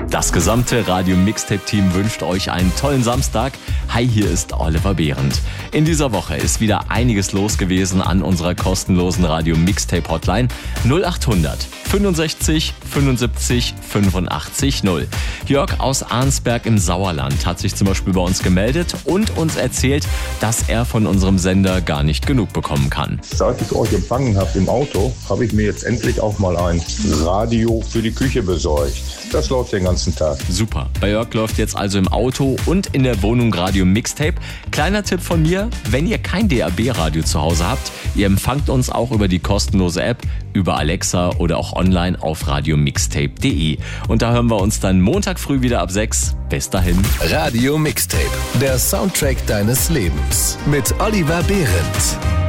Das gesamte Radio Mixtape Team wünscht euch einen tollen Samstag. Hi, hier ist Oliver Behrendt. In dieser Woche ist wieder einiges los gewesen an unserer kostenlosen Radio Mixtape Hotline 0800 65 75 85 0. Jörg aus Arnsberg im Sauerland hat sich zum Beispiel bei uns gemeldet und uns erzählt, dass er von unserem Sender gar nicht genug bekommen kann. Seit ich euch empfangen habe im Auto, habe ich mir jetzt endlich auch mal ein Radio für die Küche besorgt. Das läuft den ganzen Tag. Super. Bei Jörg läuft jetzt also im Auto und in der Wohnung Radio Mixtape. Kleiner Tipp von mir, wenn ihr kein DAB-Radio zu Hause habt, ihr empfangt uns auch über die kostenlose App, über Alexa oder auch online auf radiomixtape.de. Und da hören wir uns dann Montag früh wieder ab 6. Bis dahin. Radio Mixtape, der Soundtrack deines Lebens mit Oliver Behrendt.